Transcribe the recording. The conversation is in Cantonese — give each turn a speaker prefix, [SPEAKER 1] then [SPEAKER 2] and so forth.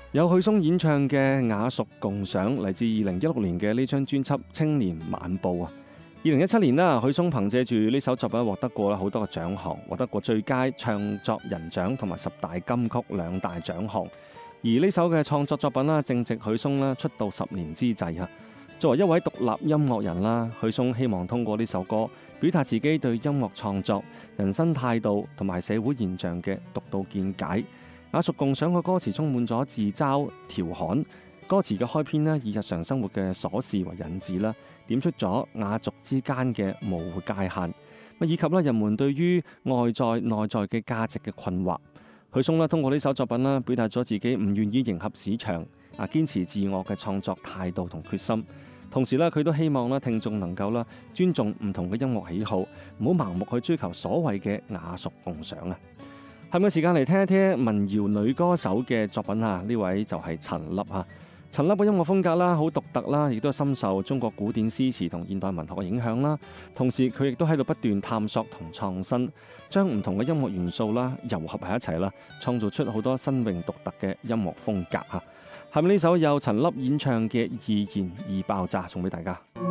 [SPEAKER 1] 有許嵩演唱嘅《雅俗共賞》，嚟自2016年嘅呢張專輯《青年晚報》啊。2017年啦，許嵩憑借住呢首作品獲得過好多個獎項，獲得過最佳唱作人獎同埋10大金曲2大獎項。而呢首嘅創作作品啦，正值許嵩啦出道10年之際啊。作為一位獨立音樂人啦，許嵩希望通過呢首歌表達自己對音樂創作、人生態度同埋社會現象嘅獨到見解。雅俗共賞嘅歌詞充滿咗自嘲調侃，歌詞嘅開篇以日常生活嘅瑣事為引子啦，點出咗雅俗之間嘅模糊界限，以及人們對於外在內在嘅價值嘅困惑。許嵩通過呢首作品表達咗自己唔願意迎合市場，堅持自我嘅創作態度同決心。同時佢都希望聽眾能夠尊重唔同嘅音樂喜好，唔好盲目去追求所謂嘅雅俗共賞啊！係咪時間嚟聽一聽民謠女歌手嘅作品啊？呢位就係陳粒啊！陳粒嘅音樂風格好獨特啦，亦都深受中國古典詩詞同現代文學嘅影響啦。同時佢亦都喺度不斷探索同創新，將唔同嘅音樂元素糅合喺一齊啦，創造出好多新穎獨特嘅音樂風格啊！係咪呢首由陳粒演唱嘅《易燃易爆炸》送俾大家？